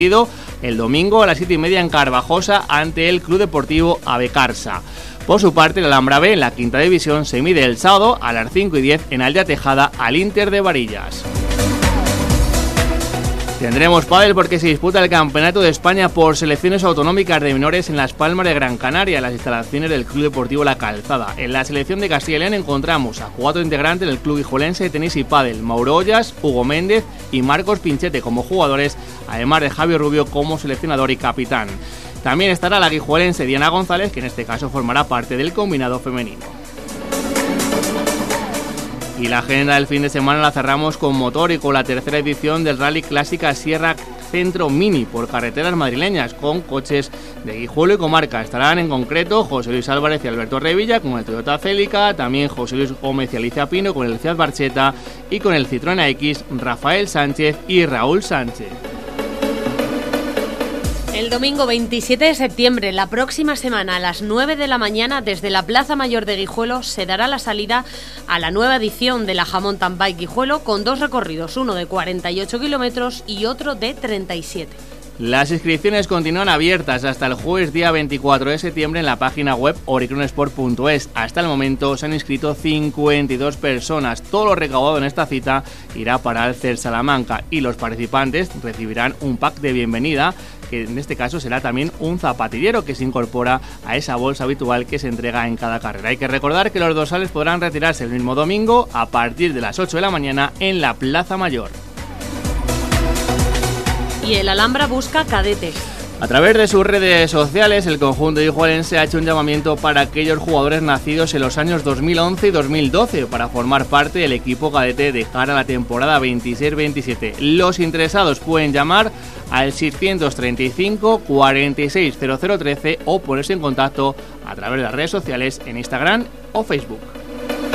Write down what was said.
el domingo a las 7:30 en Carvajosa ante el Club Deportivo Abecarsa. Por su parte, el Alhambra B en la quinta división se mide el sábado a las 5:10 en Aldea Tejada al Inter de Varillas. Tendremos pádel porque se disputa el Campeonato de España por selecciones autonómicas de menores en Las Palmas de Gran Canaria, en las instalaciones del Club Deportivo La Calzada. En la selección de Castilla y León encontramos a 4 integrantes del Club Guijuelense de Tenis y Pádel: Mauro Ollas, Hugo Méndez y Marcos Pinchete como jugadores, además de Javier Rubio como seleccionador y capitán. También estará la guijuelense Diana González, que en este caso formará parte del combinado femenino. Y la agenda del fin de semana la cerramos con motor y con la tercera edición del Rally Clásica Sierra Centro Mini por carreteras madrileñas con coches de Guijuelo y comarca. Estarán en concreto José Luis Álvarez y Alberto Revilla con el Toyota Celica, también José Luis Gómez y Alicia Pino con el Fiat Barchetta y con el Citroën AX Rafael Sánchez y Raúl Sánchez. El domingo 27 de septiembre, la próxima semana, a las 9 de la mañana, desde la Plaza Mayor de Guijuelo, se dará la salida a la nueva edición de la Mountain Bike Guijuelo con 2 recorridos, uno de 48 kilómetros y otro de 37. Las inscripciones continúan abiertas hasta el jueves día 24 de septiembre en la página web oricronsport.es. Hasta el momento se han inscrito 52 personas. Todo lo recaudado en esta cita irá para Alcer Salamanca y los participantes recibirán un pack de bienvenida, que en este caso será también un zapatillero que se incorpora a esa bolsa habitual que se entrega en cada carrera. Hay que recordar que los dorsales podrán retirarse el mismo domingo a partir de las 8 de la mañana en la Plaza Mayor. Y el Alhambra busca cadetes. A través de sus redes sociales, el conjunto guijuelense ha hecho un llamamiento para aquellos jugadores nacidos en los años 2011 y 2012 para formar parte del equipo cadete de cara a la temporada 26-27. Los interesados pueden llamar al 635 46 0013 o ponerse en contacto a través de las redes sociales en Instagram o Facebook.